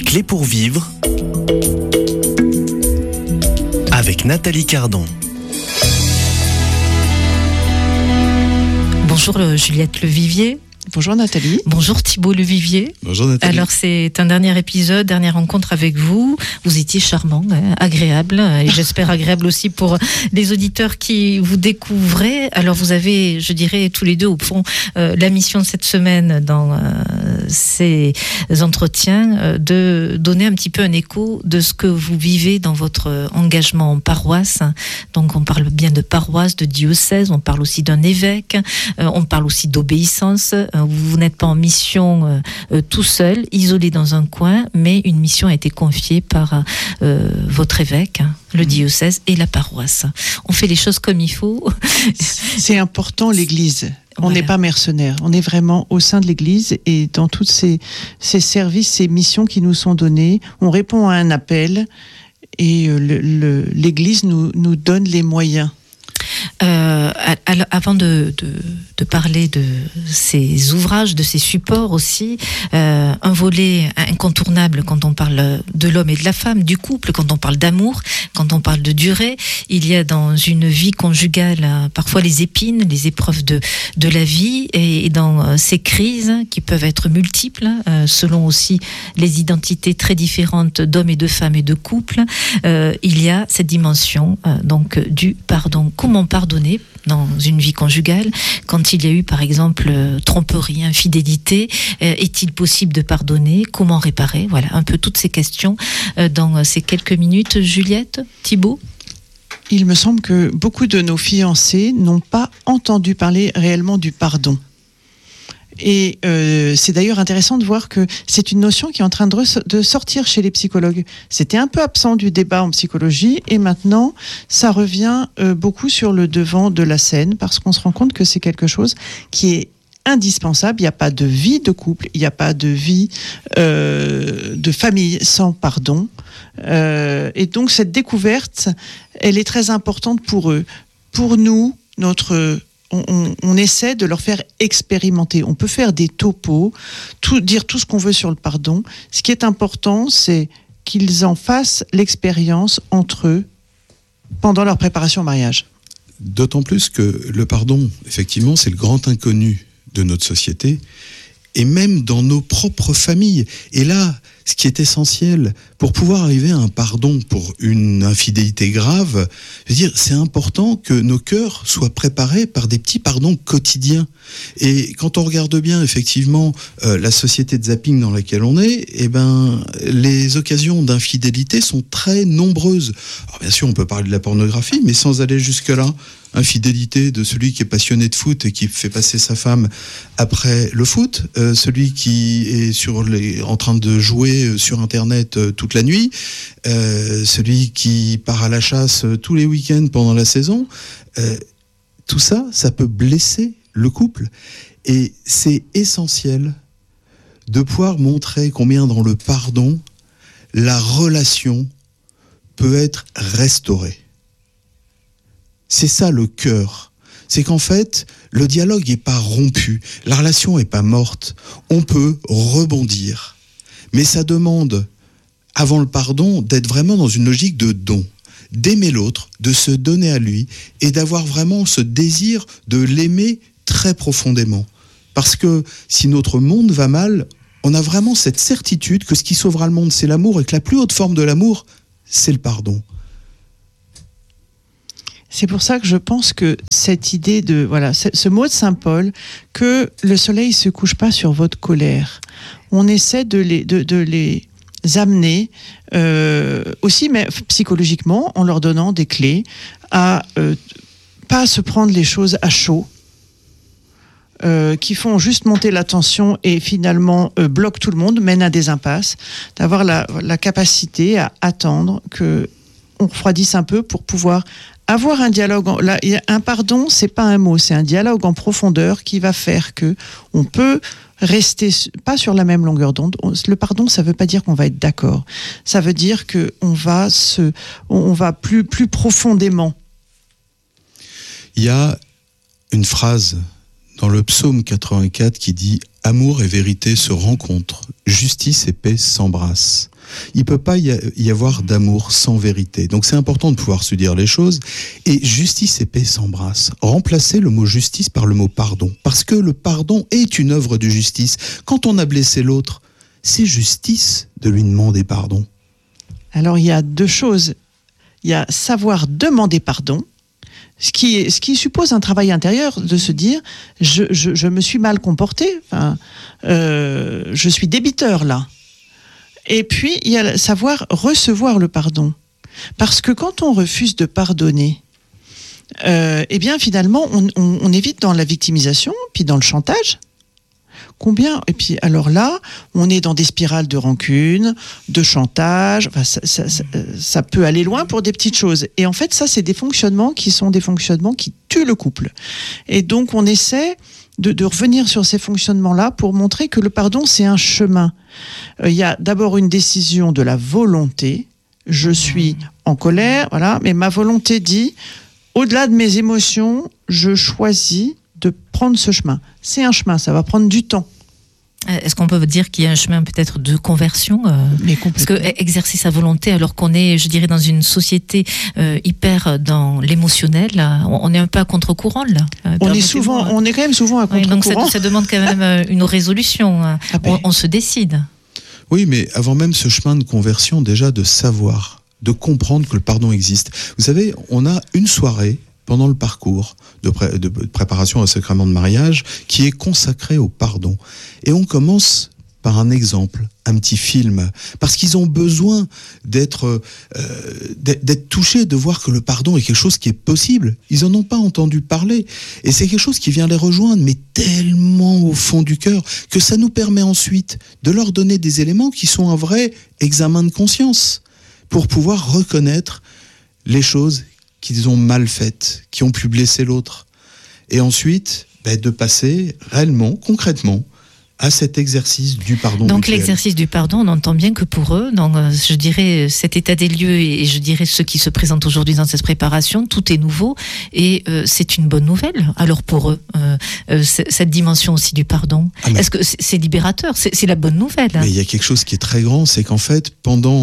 clés pour vivre avec Nathalie Cardon. Bonjour Juliette Levivier. Bonjour Nathalie. Bonjour Thibault Levivier. Bonjour Nathalie. Alors c'est un dernier épisode, dernière rencontre avec vous. Vous étiez charmant, agréable, et j'espère agréable aussi pour les auditeurs qui vous découvraient. Alors vous avez, je dirais, tous les deux au fond, la mission de cette semaine dans ces entretiens de donner un petit peu un écho de ce que vous vivez dans votre engagement en paroisse. Donc on parle bien de paroisse, de diocèse, on parle aussi d'un évêque, on parle aussi d'obéissance. Vous n'êtes pas en mission tout seul, isolé dans un coin, mais une mission a été confiée par votre évêque, le diocèse et la paroisse. On fait les choses comme il faut. C'est important, l'Église. On Voilà. n'est pas mercenaires. On est vraiment au sein de l'Église et dans tous ces services, ces missions qui nous sont données, on répond à un appel et l'Église nous donne les moyens. Avant de parler de ces ouvrages, de ces supports aussi, un volet incontournable quand on parle de l'homme et de la femme, du couple, quand on parle d'amour, quand on parle de durée, il y a dans une vie conjugale parfois les épines, les épreuves de la vie, et dans ces crises qui peuvent être multiples, selon aussi les identités très différentes d'hommes et de femmes et de couples, il y a cette dimension donc du pardon. Comment pardonner dans une vie conjugale quand il y a eu par exemple tromperie, infidélité, est-il possible de pardonner, comment réparer, voilà un peu toutes ces questions dans ces quelques minutes. Juliette, Thibault. Il me semble que beaucoup de nos fiancés n'ont pas entendu parler réellement du pardon. Et c'est d'ailleurs intéressant de voir que c'est une notion qui est en train de sortir chez les psychologues. C'était un peu absent du débat en psychologie et maintenant ça revient beaucoup sur le devant de la scène parce qu'on se rend compte que c'est quelque chose qui est indispensable. Il n'y a pas de vie de couple, il n'y a pas de vie de famille sans pardon. Et donc cette découverte, elle est très importante pour eux. Pour nous, on essaie de leur faire expérimenter. On peut faire des topos, dire tout ce qu'on veut sur le pardon. Ce qui est important, c'est qu'ils en fassent l'expérience entre eux pendant leur préparation au mariage. D'autant plus que le pardon, effectivement, c'est le grand inconnu de notre société et même dans nos propres familles. Et là, ce qui est essentiel pour pouvoir arriver à un pardon pour une infidélité grave, je veux dire, c'est important que nos cœurs soient préparés par des petits pardons quotidiens. Et quand on regarde bien, effectivement, la société de zapping dans laquelle on est, les occasions d'infidélité sont très nombreuses. Alors bien sûr, on peut parler de la pornographie, mais sans aller jusque-là. Infidélité de celui qui est passionné de foot et qui fait passer sa femme après le foot, celui qui est en train de jouer sur Internet toute la nuit, celui qui part à la chasse tous les week-ends pendant la saison. Tout ça, ça peut blesser le couple. Et c'est essentiel de pouvoir montrer combien dans le pardon, la relation peut être restaurée. C'est ça le cœur. C'est qu'en fait, le dialogue n'est pas rompu, la relation n'est pas morte. On peut rebondir. Mais ça demande, avant le pardon, d'être vraiment dans une logique de don, d'aimer l'autre, de se donner à lui et d'avoir vraiment ce désir de l'aimer très profondément. Parce que si notre monde va mal, on a vraiment cette certitude que ce qui sauvera le monde, c'est l'amour et que la plus haute forme de l'amour, c'est le pardon. C'est pour ça que je pense que cette idée ce mot de Saint Paul, que le soleil se couche pas sur votre colère, on essaie de les amener aussi, mais psychologiquement, en leur donnant des clés à pas se prendre les choses à chaud, qui font juste monter la tension et finalement bloquent tout le monde, mènent à des impasses, d'avoir la capacité à attendre que on refroidisse un peu pour pouvoir avoir un dialogue. Un pardon, c'est pas un mot, c'est un dialogue en profondeur qui va faire que on peut rester pas sur la même longueur d'onde. Le pardon, ça veut pas dire qu'on va être d'accord. Ça veut dire que on va plus profondément. Il y a une phrase dans le psaume 84 qui dit « Amour et vérité se rencontrent, justice et paix s'embrassent ». Il ne peut pas y avoir d'amour sans vérité. Donc c'est important de pouvoir se dire les choses. Et justice et paix s'embrassent. Remplacez le mot justice par le mot pardon. Parce que le pardon est une œuvre de justice. Quand on a blessé l'autre, c'est justice de lui demander pardon. Alors il y a deux choses. Il y a savoir demander pardon, ce qui suppose un travail intérieur de se dire je me suis mal comporté, je suis débiteur là. Et puis il y a savoir recevoir le pardon, parce que quand on refuse de pardonner, eh bien finalement on est vite dans la victimisation, puis dans le chantage. Et puis alors là, on est dans des spirales de rancune, de chantage. Enfin, ça peut aller loin pour des petites choses. Et en fait, ça, c'est des fonctionnements qui tuent le couple. Et donc, on essaie de revenir sur ces fonctionnements-là pour montrer que le pardon, c'est un chemin. Il y a d'abord une décision de la volonté. Je suis en colère, voilà, mais ma volonté dit, au-delà de mes émotions, je choisis de prendre ce chemin. C'est un chemin, ça va prendre du temps. Est-ce qu'on peut dire qu'il y a un chemin peut-être de conversion Mais parce que exercer sa volonté alors qu'on est, je dirais, dans une société hyper dans l'émotionnel, on est un peu à contre-courant là. On est quand même souvent à contre-courant. Donc ça demande quand même une résolution. On se décide. Oui, mais avant même ce chemin de conversion, déjà de savoir, de comprendre que le pardon existe. Vous savez, on a une soirée pendant le parcours de préparation au sacrement de mariage qui est consacré au pardon. Et on commence par un exemple, un petit film, parce qu'ils ont besoin d'être touchés, de voir que le pardon est quelque chose qui est possible. Ils n'en ont pas entendu parler. Et c'est quelque chose qui vient les rejoindre, mais tellement au fond du cœur, que ça nous permet ensuite de leur donner des éléments qui sont un vrai examen de conscience, pour pouvoir reconnaître les choses qu'ils ont mal faites, qui ont pu blesser l'autre. Et ensuite, de passer réellement, concrètement, à cet exercice du pardon. Donc mutuel. L'exercice du pardon, on entend bien que pour eux, donc, je dirais cet état des lieux et je dirais ceux qui se présentent aujourd'hui dans cette préparation, tout est nouveau et c'est une bonne nouvelle. Alors pour eux, cette dimension aussi du pardon, est-ce que c'est libérateur, c'est la bonne nouvelle. Mais il y a quelque chose qui est très grand, c'est qu'en fait,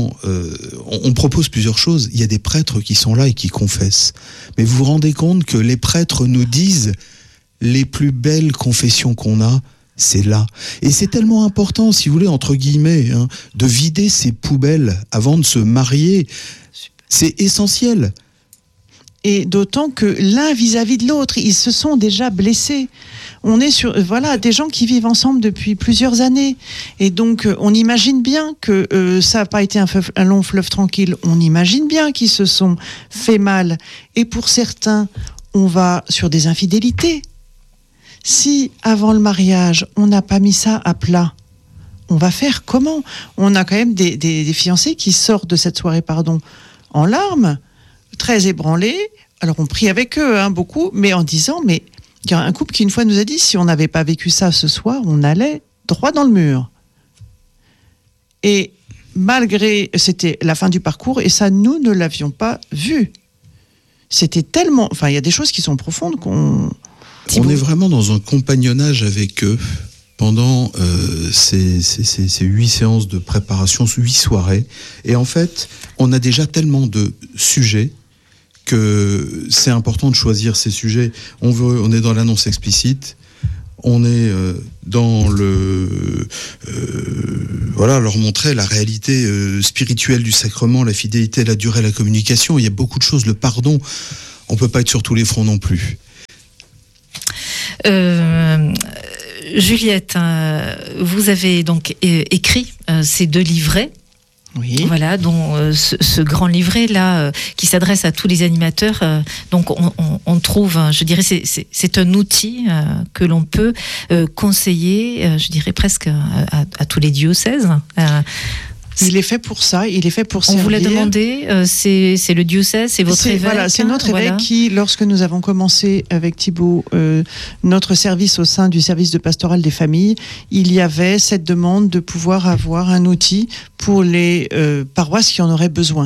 on propose plusieurs choses. Il y a des prêtres qui sont là et qui confessent. Mais vous vous rendez compte que les prêtres nous disent les plus belles confessions qu'on a, c'est là. Et c'est tellement important, si vous voulez, entre guillemets, de vider ces poubelles avant de se marier. C'est essentiel. Et d'autant que l'un vis-à-vis de l'autre, ils se sont déjà blessés. On est sur des gens qui vivent ensemble depuis plusieurs années. Et donc, on imagine bien que ça n'a pas été un long fleuve tranquille. On imagine bien qu'ils se sont fait mal. Et pour certains, on va sur des infidélités. Si, avant le mariage, on n'a pas mis ça à plat, on va faire comment ? On a quand même des fiancés qui sortent de cette soirée, en larmes, très ébranlés. Alors, on prie avec eux, beaucoup, mais en disant, mais il y a un couple qui, une fois, nous a dit, si on n'avait pas vécu ça ce soir, on allait droit dans le mur. Et malgré, c'était la fin du parcours, et ça, nous ne l'avions pas vu. C'était tellement... Enfin, il y a des choses qui sont profondes qu'on... On est vraiment dans un compagnonnage avec eux pendant ces 8 séances de préparation, 8 soirées. Et en fait, on a déjà tellement de sujets que c'est important de choisir ces sujets. On est dans l'annonce explicite, on est dans leur montrer la réalité spirituelle du sacrement, la fidélité, la durée, la communication. Il y a beaucoup de choses, le pardon. On ne peut pas être sur tous les fronts non plus. Juliette, vous avez donc écrit ces 2 livrets. Oui. Voilà, dont ce grand livret là qui s'adresse à tous les animateurs. Donc on trouve, je dirais, c'est un outil que l'on peut conseiller, je dirais presque à tous les diocèses. Il est fait pour ça, il est fait pour servir. On vous l'a demandé, c'est le diocèse, c'est votre évêque. Voilà, c'est notre évêque qui, lorsque nous avons commencé avec Thibaut notre service au sein du service de pastoral des familles, il y avait cette demande de pouvoir avoir un outil pour les paroisses qui en auraient besoin.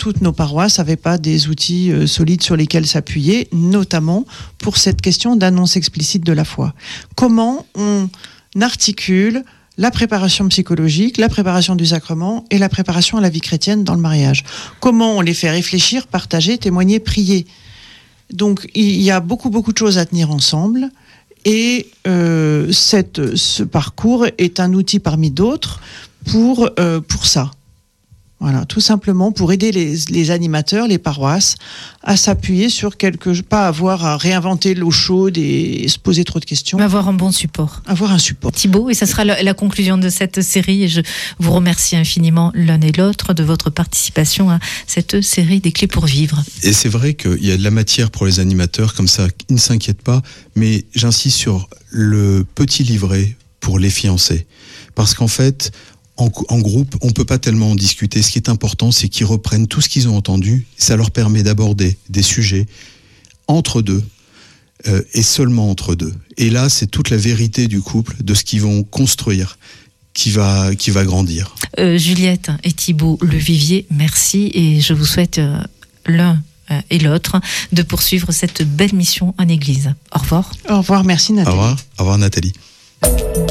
toutes nos paroisses n'avaient pas des outils solides sur lesquels s'appuyer, notamment pour cette question d'annonce explicite de la foi. Comment on articule la préparation psychologique, la préparation du sacrement et la préparation à la vie chrétienne dans le mariage. Comment on les fait réfléchir, partager, témoigner, prier. Donc il y a beaucoup de choses à tenir ensemble et ce parcours est un outil parmi d'autres pour ça. Voilà, tout simplement pour aider les animateurs, les paroisses, à s'appuyer sur pas avoir à réinventer l'eau chaude et se poser trop de questions. Mais avoir un bon support. Avoir un support. Thibaut, et ça sera la conclusion de cette série, et je vous remercie infiniment l'un et l'autre de votre participation à cette série des clés pour vivre. Et c'est vrai qu'il y a de la matière pour les animateurs, comme ça, ils ne s'inquiètent pas, mais j'insiste sur le petit livret pour les fiancés. Parce qu'en fait, en groupe, on ne peut pas tellement en discuter. Ce qui est important, c'est qu'ils reprennent tout ce qu'ils ont entendu. Ça leur permet d'aborder des sujets entre deux et seulement entre deux. Et là, c'est toute la vérité du couple, de ce qu'ils vont construire, qui va grandir. Juliette et Thibaut Levivier, merci. Et je vous souhaite l'un et l'autre de poursuivre cette belle mission en Église. Au revoir. Au revoir, merci Nathalie. Au revoir Nathalie.